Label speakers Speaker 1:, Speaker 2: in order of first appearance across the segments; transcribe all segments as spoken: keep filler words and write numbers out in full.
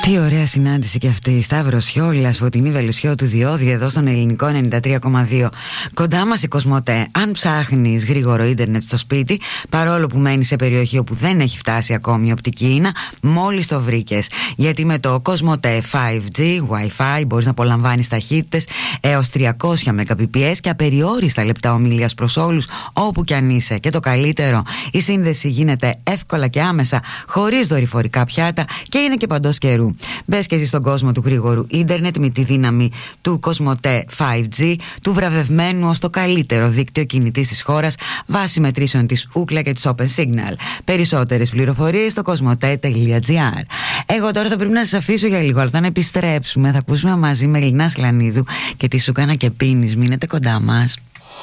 Speaker 1: Τι ωραία συνάντηση και αυτή. Σταύρος Χιόλας, Φωτεινή Βελουσιώτου Διώδη, εδώ στον Ελληνικό ενενήντα τρία κόμμα δύο. Κοντά μας η Κοσμοτέ. Αν ψάχνεις γρήγορο ίντερνετ στο σπίτι, παρόλο που μένεις σε περιοχή όπου δεν έχει φτάσει ακόμη η οπτική ίνα, μόλις το βρήκες. Γιατί με το Κοσμοτέ φάιβ τζι Wi-Fi μπορείς να απολαμβάνεις ταχύτητες έως τριακόσια Mbps και απεριόριστα λεπτά ομιλίας προς όλους, όπου κι αν είσαι. Και το καλύτερο, η σύνδεση γίνεται εύκολα και άμεσα, χωρίς δορυφορικά πιάτα και είναι και παντός καιρού. Μπες και εσύ στον κόσμο του γρήγορου ίντερνετ με τη δύναμη του Κοσμοτέ φάιβ τζι, του βραβευμένου ως το καλύτερο δίκτυο κινητής της χώρας βάσει μετρήσεων της Ookla και της Open Signal. Περισσότερες πληροφορίες στο κοσμοτέ τελεία τζι άρ. Εγώ τώρα θα πρέπει να σας αφήσω για λίγο, αλλά όταν επιστρέψουμε θα ακούσουμε μαζί με Ελληνά Σλανίδου και τι σου κάνα και πίνεις. Μείνετε κοντά μας.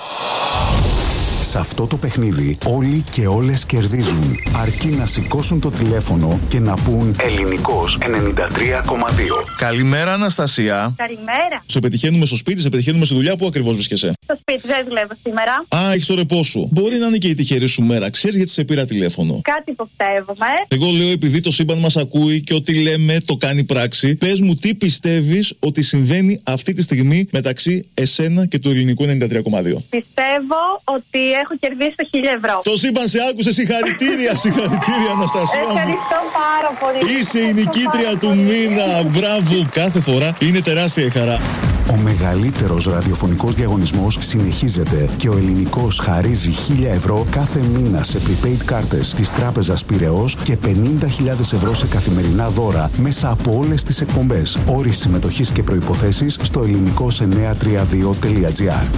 Speaker 2: Σε αυτό το παιχνίδι όλοι και όλες κερδίζουν, αρκεί να σηκώσουν το τηλέφωνο και να πούν Ελληνικός ενενήντα τρία κόμμα δύο.
Speaker 3: Καλημέρα, Αναστασία.
Speaker 4: Καλημέρα.
Speaker 3: Σε πετυχαίνουμε στο σπίτι, σε πετυχαίνουμε στη δουλειά. Πού ακριβώς βρίσκεσαι?
Speaker 4: Στο σπίτι, δεν δουλεύω σήμερα.
Speaker 3: Α, έχεις το ρεπό σου. Μπορεί να είναι και η τυχερή σου μέρα. Ξέρεις γιατί σε πήρα τηλέφωνο?
Speaker 4: Κάτι υποψεύομαι.
Speaker 3: Εγώ λέω, επειδή το σύμπαν μας ακούει και ό,τι λέμε το κάνει πράξη, πες μου τι πιστεύεις ότι συμβαίνει αυτή τη στιγμή μεταξύ εσένα και του Ελληνικού ενενήντα τρία κόμμα δύο.
Speaker 4: Πιστεύω ότι έχω κερδίσει το χίλια ευρώ.
Speaker 3: Το σύμπαν σε άκουσε, συγχαρητήρια, συγχαρητήρια, Αναστασία.
Speaker 4: Ευχαριστώ πάρα πολύ.
Speaker 3: Είσαι η νικήτρια του μήνα. Μπράβο, κάθε φορά είναι τεράστια η χαρά.
Speaker 2: Ο μεγαλύτερος ραδιοφωνικός διαγωνισμός συνεχίζεται και ο Ελληνικός χαρίζει χίλια ευρώ κάθε μήνα σε prepaid κάρτες της Τράπεζας Πειραιώς και πενήντα χιλιάδες ευρώ σε καθημερινά δώρα μέσα από όλες τις εκπομπές. Όροι συμμετοχής και προϋποθέσεις στο ελληνικός εννιακόσια τριάντα δύο τελεία τζι άρ.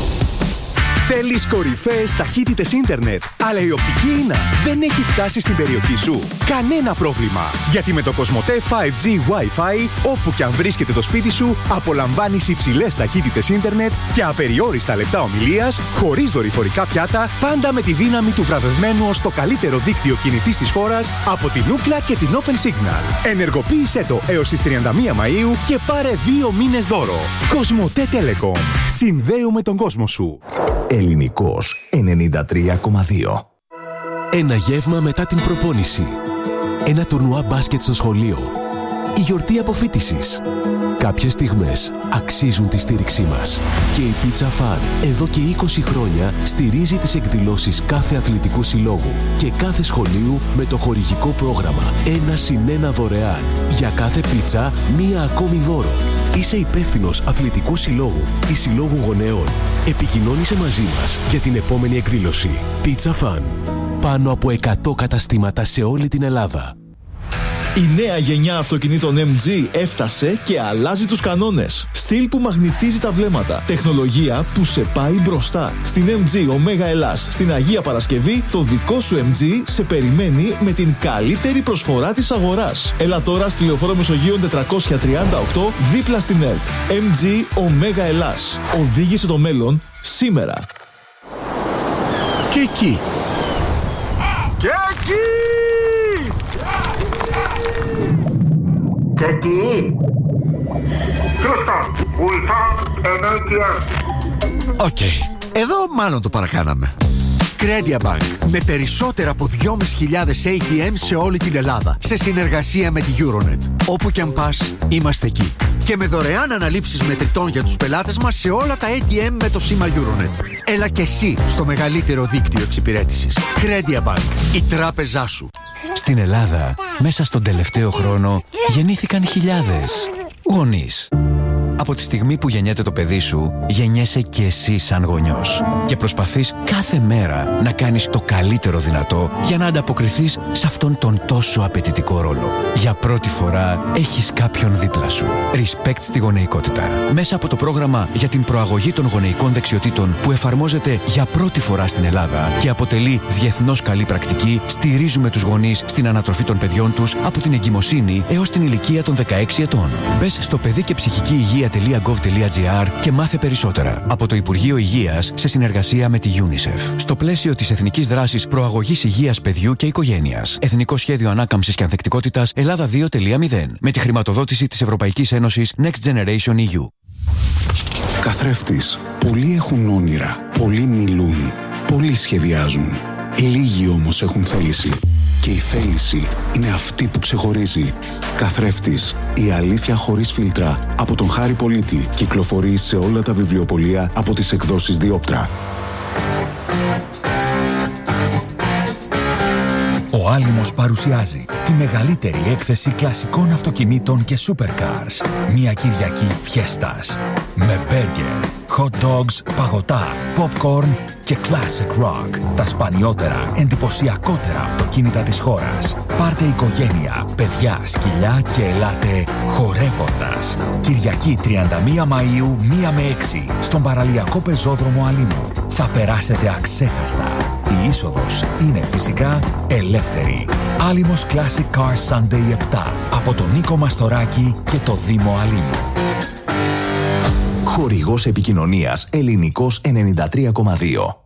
Speaker 5: Θέλεις κορυφαίες ταχύτητες ίντερνετ, αλλά η οπτική ίνα δεν έχει φτάσει στην περιοχή σου? Κανένα πρόβλημα, γιατί με το Κοσμοτέ φάιβ τζι Wi-Fi, όπου κι αν βρίσκεται το σπίτι σου, απολαμβάνεις υψηλές ταχύτητες ίντερνετ και απεριόριστα λεπτά ομιλίας, χωρίς δορυφορικά πιάτα, πάντα με τη δύναμη του βραβευμένου ως το καλύτερο δίκτυο κινητής της χώρας από την Ookla και την Open Signal. Ενεργοποίησέ το έως τις τριάντα μία Μαΐου και πάρε δύο μήνες δώρο. Κοσμοτέ Telecom. Συνδέουμε τον κόσμο σου.
Speaker 2: Ελληνικός ενενήντα τρία κόμμα δύο.
Speaker 6: Ένα γεύμα μετά την προπόνηση. Ένα τουρνουά μπάσκετ στο σχολείο. Η γιορτή αποφοίτησης. Κάποιες στιγμές αξίζουν τη στήριξή μας. Και η Pizza Fun εδώ και είκοσι χρόνια στηρίζει τις εκδηλώσεις κάθε αθλητικού συλλόγου και κάθε σχολείου με το χορηγικό πρόγραμμα Ένα συν ένα δωρεάν. Για κάθε πίτσα μία ακόμη δώρο. Είσαι υπεύθυνος αθλητικού συλλόγου ή συλλόγου γονέων. Επικοινώνησε μαζί μας για την επόμενη εκδήλωση. Pizza Fun. Πάνω από εκατό καταστήματα σε όλη την Ελλάδα.
Speaker 3: Η νέα γενιά αυτοκινήτων εμ τζι έφτασε και αλλάζει τους κανόνες. Στυλ που μαγνητίζει τα βλέμματα. Τεχνολογία που σε πάει μπροστά. Στην εμ τζι Omega Ελλάς, στην Αγία Παρασκευή, το δικό σου εμ τζι σε περιμένει με την καλύτερη προσφορά της αγοράς. Έλα τώρα στη Λεωφόρο Μεσογείων τετρακόσια τριάντα οκτώ, δίπλα στην ΕΡΤ. εμ τζι Omega Ελλάς. Οδήγησε το μέλλον σήμερα.
Speaker 5: Και εκεί. Και εκεί.
Speaker 7: Και εκεί. Houston, we have an έι τι εμ.
Speaker 8: Οκ, εδώ μάλλον το παρακάναμε. Credia Bank, με περισσότερα από δυόμισι χιλιάδες έι τι εμ σε όλη την Ελλάδα, σε συνεργασία με τη Euronet. Όπου κι αν πας, είμαστε εκεί. Και με δωρεάν αναλήψεις μετρητών για τους πελάτες μας σε όλα τα έι τι εμ με το σήμα Euronet. Έλα και εσύ στο μεγαλύτερο δίκτυο εξυπηρέτησης. Credia Bank, η τράπεζά σου.
Speaker 6: Στην Ελλάδα, μέσα στον τελευταίο χρόνο, γεννήθηκαν χιλιάδες γονείς. Από τη στιγμή που γεννιέται το παιδί σου, γεννιέσαι και εσύ σαν γονιός. Και προσπαθείς κάθε μέρα να κάνεις το καλύτερο δυνατό για να ανταποκριθείς σε αυτόν τον τόσο απαιτητικό ρόλο. Για πρώτη φορά έχεις κάποιον δίπλα σου. Respect στη γονεϊκότητα. Μέσα από το πρόγραμμα για την προαγωγή των γονεϊκών δεξιοτήτων που εφαρμόζεται για πρώτη φορά στην Ελλάδα και αποτελεί διεθνώς καλή πρακτική, στηρίζουμε τους γονείς στην ανατροφή των παιδιών τους από την εγκυμοσύνη έως την ηλικία των δεκαέξι ετών. Μπες στο παιδί και ψυχική υγεία τελεία γκοβ τελεία τζι άρ και μάθε περισσότερα. Από το Υπουργείο Υγείας σε συνεργασία με τη UNICEF. Στο πλαίσιο της Εθνικής Δράσης Προαγωγής Υγείας Παιδιού και Οικογένειας. Εθνικό Σχέδιο Ανάκαμψης και Ανθεκτικότητας Ελλάδα δύο τελεία μηδέν. Με τη χρηματοδότηση της Ευρωπαϊκής Ένωσης Next Generation ι γιου.
Speaker 2: Καθρέφτης. Πολλοί έχουν όνειρα. Πολλοί μιλούν. Πολλοί σχεδιάζουν. Λίγοι όμως έχουν θέληση. Και η θέληση είναι αυτή που ξεχωρίζει. Καθρέφτης, η αλήθεια χωρίς φίλτρα, από τον Χάρη Πολίτη. Κυκλοφορεί σε όλα τα βιβλιοπωλεία από τις εκδόσεις Διόπτρα.
Speaker 9: Ο Άλυμος παρουσιάζει τη μεγαλύτερη έκθεση κλασικών αυτοκινήτων και supercars. Μια Κυριακή φιέστας. Με μπέργκερ, hot dogs, παγωτά, popcorn και classic rock. Τα σπανιότερα, εντυπωσιακότερα αυτοκίνητα της χώρας. Πάρτε οικογένεια, παιδιά, σκυλιά και ελάτε χορεύοντας. Κυριακή τριάντα μία Μαΐου, μία με έξι, στον παραλιακό πεζόδρομο Αλήμου. Θα περάσετε αξέχαστα. Η είσοδος είναι φυσικά ελεύθερη. Άλυμος Classic Cars Sunday επτά από τον Νίκο Μαστοράκη και το Δήμο Αλήμου.
Speaker 10: Χορηγός επικοινωνίας Ελληνικός ενενήντα τρία κόμμα δύο.